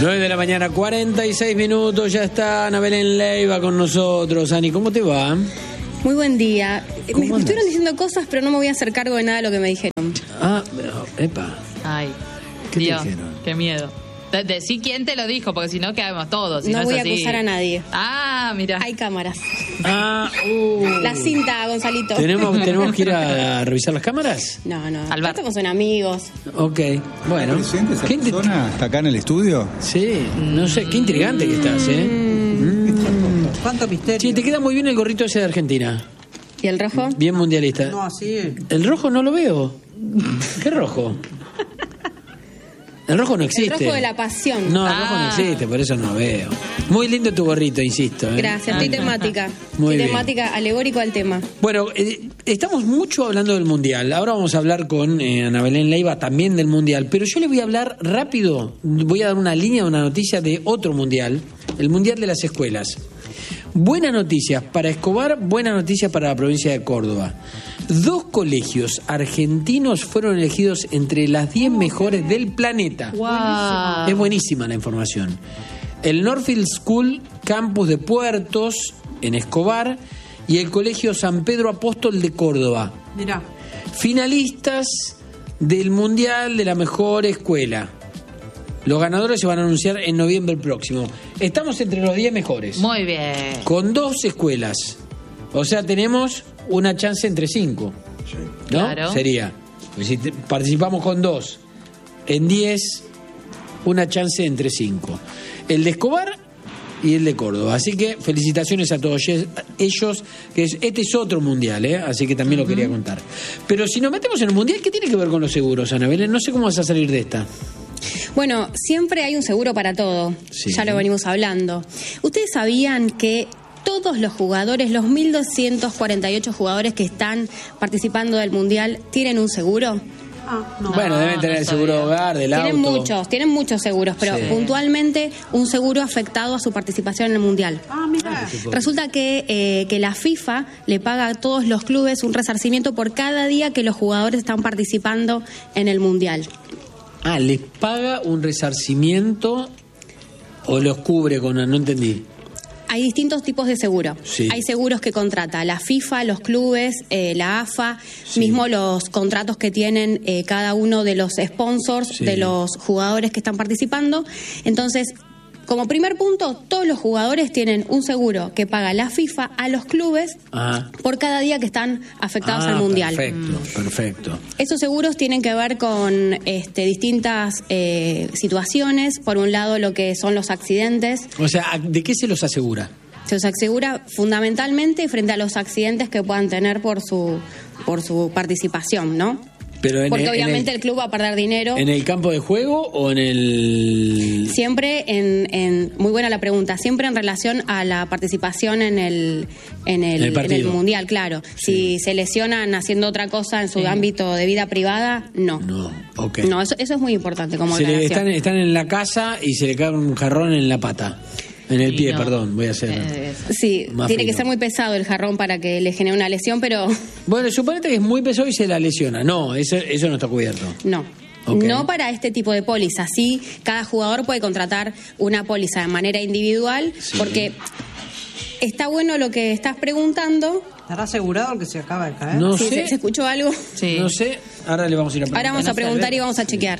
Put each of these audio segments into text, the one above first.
9 de la mañana, 46 minutos, ya está Ana Belén Leiva con nosotros. Ani, ¿cómo te va? Muy buen día. Me andas? estuvieron diciendo cosas, pero no me voy a hacer cargo de nada de lo que me dijeron. Epa. Ay, ¿Qué te Dios, dijeron? qué miedo. Decí quién te lo dijo, porque si no quedamos todos. Si No es voy a así. acusar a nadie. Ah, mira. Hay cámaras. La La cinta, Gonzalito. ¿Tenemos que ir a revisar las cámaras? No. Al Ya bar. estamos en amigos. Ok, bueno. ¿Presidente esa Qué inte- persona está acá en el estudio? Sí, no sé, qué intrigante que estás, ¿Cuánto misterio? Sí, te queda muy bien el gorrito ese de Argentina. ¿Y el rojo? Bien mundialista. No, así. El rojo no lo veo. ¿Qué rojo? El rojo no existe. El rojo de la pasión. No, el rojo no existe, por eso no lo veo. Muy lindo tu gorrito, insisto. Gracias, estoy temática. Muy Estoy bien. temática, alegórico al tema. Bueno, estamos mucho hablando del Mundial. Ahora vamos a hablar con Ana Belén Leiva también del Mundial. Pero yo les voy a hablar rápido. Voy a dar una línea, una noticia de otro Mundial. El Mundial de las Escuelas. Buenas noticias para Escobar, buenas noticias para la provincia de Córdoba. 2 colegios argentinos fueron elegidos entre las 10 mejores del planeta. Wow. Es buenísima la información. El Northfield School Campus de Puertos, en Escobar, y el Colegio San Pedro Apóstol de Córdoba. Mirá. Finalistas del Mundial de la Mejor Escuela. Los ganadores se van a anunciar en noviembre próximo. Estamos entre los 10 mejores. Muy bien. Con 2 escuelas. O sea, tenemos una chance entre 5. ¿No? Claro. Sería. Pues si participamos con 2 en 10, una chance entre 5. El de Escobar y el de Córdoba. Así que felicitaciones a todos ellos. Que este es otro mundial, ¿eh? Así que también lo quería contar. Pero si nos metemos en el mundial, ¿qué tiene que ver con los seguros, Ana Belén? No sé cómo vas a salir de esta. Bueno, siempre hay un seguro para todo. Sí. Ya lo venimos hablando. ¿Ustedes sabían que todos los jugadores, los 1.248 jugadores que están participando del Mundial, tienen un seguro? No. Bueno, deben tener el seguro de hogar, del auto. Tienen muchos seguros, pero Sí. puntualmente un seguro afectado a su participación en el Mundial. Mirá. Resulta que la FIFA le paga a todos los clubes un resarcimiento por cada día que los jugadores están participando en el Mundial. ¿Les paga un resarcimiento o los cubre con... No entendí. Hay distintos tipos de seguro. Sí. Hay seguros que contrata la FIFA, los clubes, la AFA, Sí. mismo los contratos que tienen cada uno de los sponsors, Sí. de los jugadores que están participando. Entonces, como primer punto, todos los jugadores tienen un seguro que paga la FIFA a los clubes Ah. por cada día que están afectados al Mundial. Perfecto. Esos seguros tienen que ver con distintas situaciones. Por un lado, lo que son los accidentes. O sea, ¿de qué se los asegura? Se los asegura fundamentalmente frente a los accidentes que puedan tener por su participación, ¿no? Pero Porque obviamente el club va a perder dinero. ¿En el campo de juego o en el...? Siempre muy buena la pregunta, siempre en relación a la participación en el partido. Mundial, claro. Sí. Si se lesionan haciendo otra cosa en su ámbito de vida privada, no. No, ok. No, eso es muy importante como Se le aclaración. están en la casa y se le cae un jarrón en la pata. En el Y pie, no. perdón, voy a hacer... Sí, Más tiene que fino. ser muy pesado el jarrón para que le genere una lesión, pero Bueno, suponete que es muy pesado y se la lesiona. No, eso no está cubierto. no. Ok. No para este tipo de póliza. Sí, cada jugador puede contratar una póliza de manera individual, Sí. porque está bueno lo que estás preguntando. ¿Estará asegurado el que se acaba de caer? No Sí, sé. ¿se escuchó algo? Sí. No sé. Ahora le vamos a ir a preguntar. Ahora vamos a preguntar y vamos a chequear.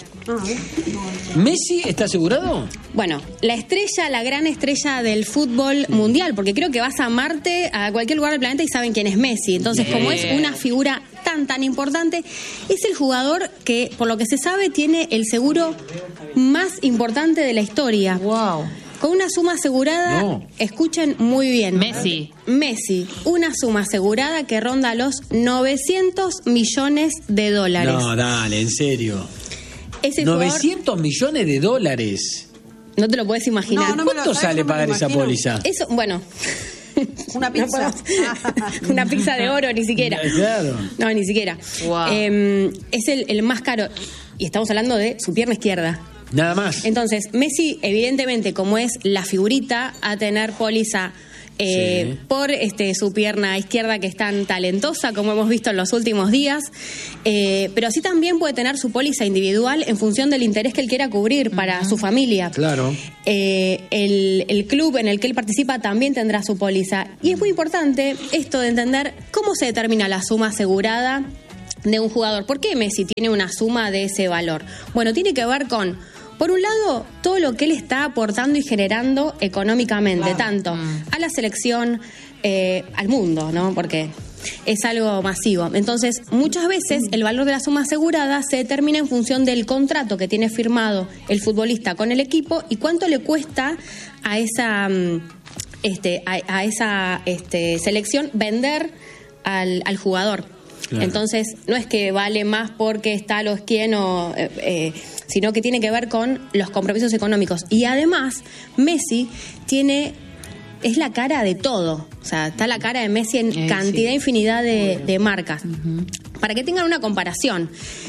¿Messi está asegurado? Bueno, la gran estrella del fútbol mundial, porque creo que vas a Marte, a cualquier lugar del planeta y saben quién es Messi. Entonces, como es una figura tan importante, es el jugador que, por lo que se sabe, tiene el seguro más importante de la historia. Wow. Con una suma asegurada, No. escuchen muy bien. Messi. Una suma asegurada que ronda los 900 millones de dólares. No, dale, en serio. Ese jugador, 900 millones de dólares. no te lo puedes imaginar. No, no me lo- ¿Cuánto ¿sabes? sale No me lo pagar esa imagino. póliza? Eso, bueno. Una No pizza. podemos- una pizza de oro, ni siquiera. Claro. No, ni siquiera. Wow. Es el más caro. Y estamos hablando de su pierna izquierda. Nada más. Entonces, Messi, evidentemente, como es la figurita a tener póliza por su pierna izquierda, que es tan talentosa como hemos visto en los últimos días, pero así también puede tener su póliza individual en función del interés que él quiera cubrir para su familia. Claro. El club en el que él participa también tendrá su póliza. Y es muy importante esto de entender cómo se determina la suma asegurada de un jugador. ¿Por qué Messi tiene una suma de ese valor? Bueno, tiene que ver con, por un lado, todo lo que él está aportando y generando económicamente, tanto a la selección, al mundo, ¿no? Porque es algo masivo. Entonces, muchas veces el valor de la suma asegurada se determina en función del contrato que tiene firmado el futbolista con el equipo y cuánto le cuesta a esa selección vender al jugador. Claro. Entonces, no es que vale más porque está los quien sino que tiene que ver con los compromisos económicos. Y además, Messi es la cara de todo. O sea, está la cara de Messi en cantidad, infinidad de marcas. Para que tengan una comparación,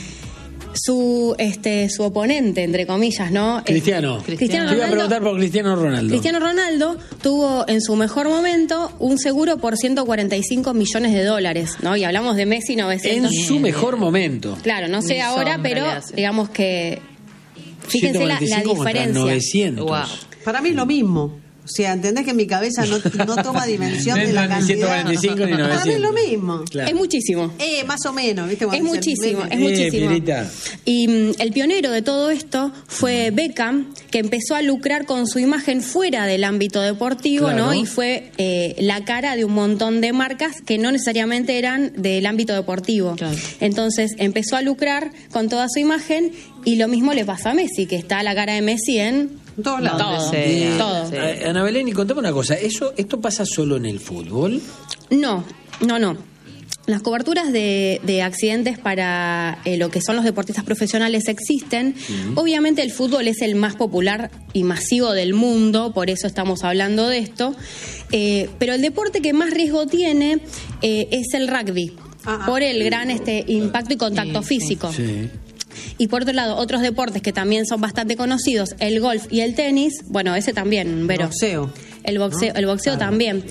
su oponente, entre comillas, ¿no? Cristiano Ronaldo. Te iba a preguntar por Cristiano Ronaldo. Cristiano Ronaldo tuvo en su mejor momento un seguro por $145 millones, ¿no? Y hablamos de Messi 900. En su mejor momento. Claro, no sé ahora, pero digamos que fíjense la diferencia. 900. Wow. Para mí es lo mismo. O sea, ¿entendés que en mi cabeza no toma dimensión de la cantidad? 145 ni 900. Para mí es lo mismo. Claro. Es muchísimo. Más o menos, ¿viste? Es muchísimo. Pirita. Y el pionero de todo esto fue Beckham, que empezó a lucrar con su imagen fuera del ámbito deportivo, claro, ¿no? Y fue la cara de un montón de marcas que no necesariamente eran del ámbito deportivo. Claro. Entonces empezó a lucrar con toda su imagen y lo mismo le pasa a Messi, que está la cara de Messi en todos lados. Todo. Ana Belén, y contame una cosa, ¿esto pasa solo en el fútbol? No. Las coberturas de accidentes para lo que son los deportistas profesionales existen. Obviamente el fútbol es el más popular y masivo del mundo, por eso estamos hablando de esto. Pero el deporte que más riesgo tiene es el rugby, por el gran impacto y contacto físico. Sí. Y por otro lado, otros deportes que también son bastante conocidos, el golf y el tenis, bueno, ese también, Vero. El boxeo también.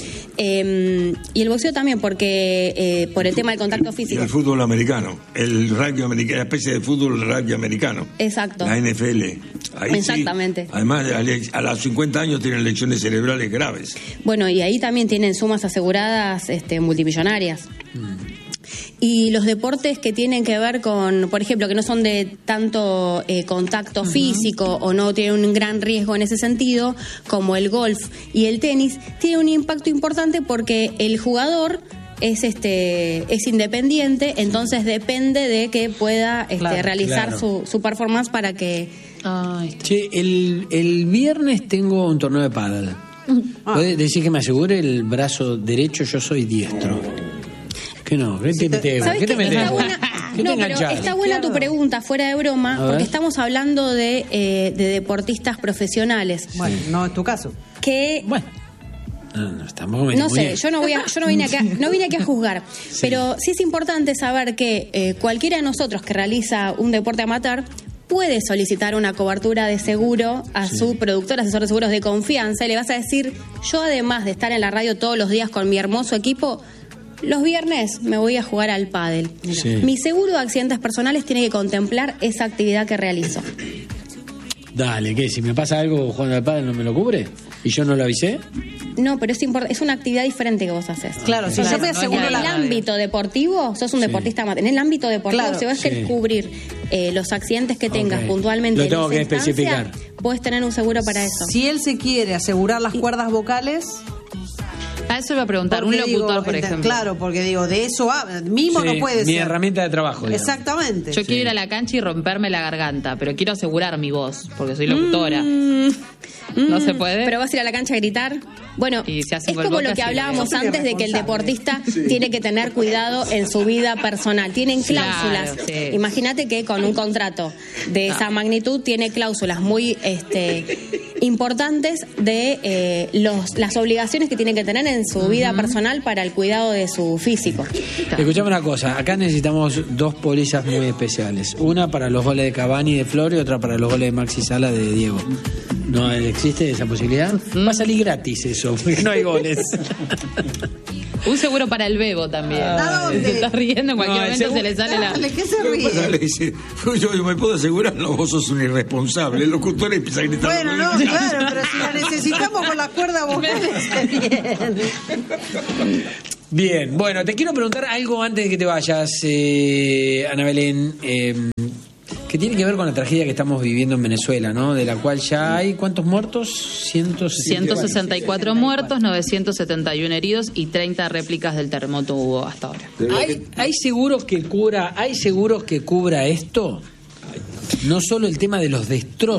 Y el boxeo también porque por el tema del contacto físico. Y el fútbol americano, el rugby americano, la especie de fútbol rugby americano. Exacto. La NFL. Ahí exactamente. Sí, además, a los 50 años tienen lesiones cerebrales graves. Bueno, y ahí también tienen sumas aseguradas multimillonarias. Y los deportes que tienen que ver con, por ejemplo, que no son de tanto contacto físico o no tienen un gran riesgo en ese sentido, como el golf y el tenis, tiene un impacto importante porque el jugador es independiente, entonces depende de que pueda realizar su performance para que... Che, el viernes tengo un torneo de pádel. ¿Puedes decir que me asegure el brazo derecho? Yo soy diestro. ¿Qué no? ¿Qué te metes? Está buena tu pregunta, fuera de broma, porque estamos hablando de deportistas profesionales. Bueno, no es tu caso. Bueno. No sé, yo no vine aquí a juzgar, pero sí es importante saber que cualquiera de nosotros que realiza un deporte amateur puede solicitar una cobertura de seguro a su productor, asesor de seguros de confianza, y le vas a decir: yo, además de estar en la radio todos los días con mi hermoso equipo, los viernes me voy a jugar al pádel. Mi seguro de accidentes personales tiene que contemplar esa actividad que realizo. Dale, ¿qué? Si me pasa algo jugando al pádel, ¿no me lo cubre? ¿Y yo no lo avisé? No, pero es una actividad diferente que vos haces. Claro, si yo me aseguro en el ámbito deportivo, sos un deportista amateur. En el ámbito deportivo, si vas a querer cubrir los accidentes que tengas puntualmente, lo tengo que especificar. Puedes tener un seguro para eso. Si él se quiere asegurar las cuerdas vocales... A eso iba a preguntar, un locutor, por ejemplo. Claro, porque de eso mismo no puede ser. Mi herramienta de trabajo. Exactamente. Yo quiero ir a la cancha y romperme la garganta, pero quiero asegurar mi voz, porque soy locutora. ¿No se puede? Pero vas a ir a la cancha a gritar. Bueno, es como lo que hablábamos antes de que el deportista tiene que tener cuidado en su vida personal. Tienen cláusulas. Claro, imagínate que con un contrato de esa magnitud tiene cláusulas muy importantes de las obligaciones que tienen que tener en su vida personal para el cuidado de su físico. Escuchame una cosa, acá necesitamos dos pólizas muy especiales. Una para los goles de Cavani y de Flor y otra para los goles de Maxi Sala de Diego. No existe esa posibilidad. Va a salir gratis eso, porque no hay goles. Un seguro para el bebo también. ¿A dónde? Se está riendo, en cualquier No, el momento se le sale la... Dale, ¿qué se ríe? Le dice, yo me puedo asegurar, no, vos sos un irresponsable. El locutor empieza a gritar. Bueno, no, claro, pero si la necesitamos con la cuerda vocal, se viene. Bien, bueno, te quiero preguntar algo antes de que te vayas, Ana Belén, que tiene que ver con la tragedia que estamos viviendo en Venezuela, ¿no? De la cual ya hay, ¿cuántos muertos? 164 muertos, 971 heridos y 30 réplicas del terremoto hubo hasta ahora. ¿Hay seguros que cubra esto? No solo el tema de los destrozos.